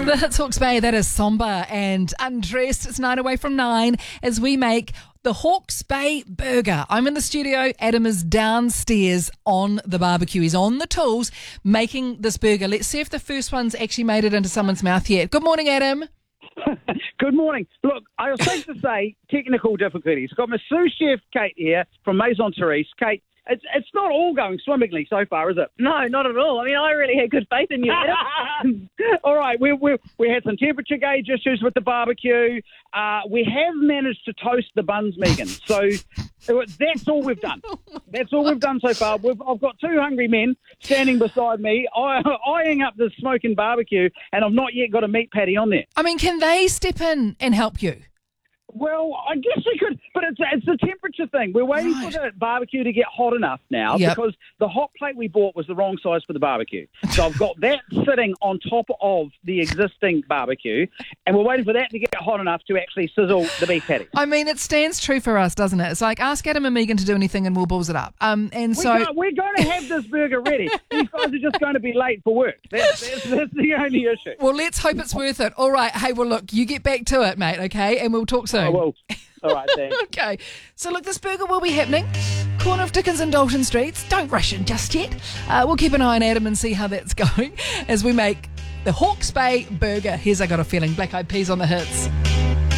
The Hits Hawke's Bay, that is somber and undressed. It's 9 away from 9 as we make the Hawke's Bay burger. I'm in the studio. Adam is downstairs on the barbecue. He's on the tools making this burger. Let's see if the first one's actually made it into someone's mouth yet. Good morning, Adam. Good morning. Look, I was safe to say technical difficulties. Got my sous chef Kate here from Maison Therese. Kate, it's not all going swimmingly so far, is it? No, not at all. I mean, I really had good faith in you, Adam. All right, we had some temperature gauge issues with the barbecue. We have managed to toast the buns, Megan. So that's all we've done. That's all we've done so far. I've got two hungry men standing beside me, eyeing up the smoking barbecue, and I've not yet got a meat patty on there. I mean, can they step in and help you? Well, I guess we could, but it's a temperature thing. We're waiting for the barbecue to get hot enough now because the hot plate we bought was the wrong size for the barbecue. So I've got that sitting on top of the existing barbecue, and we're waiting for that to get hot enough to actually sizzle the beef patty. I mean, it stands true for us, doesn't it? It's like, ask Adam and Megan to do anything and we'll balls it up. We're going to have this burger ready. These guys are just going to be late for work. That's the only issue. Well, let's hope it's worth it. All right. Hey, well, look, you get back to it, mate, okay? And we'll talk soon. I will. All right, thanks. Okay. So, look, this burger will be happening. Corner of Dickens and Dalton Streets. Don't rush in just yet. We'll keep an eye on Adam and see how that's going as we make the Hawke's Bay burger. Here's I Got a Feeling. Black Eyed Peas on the Hits.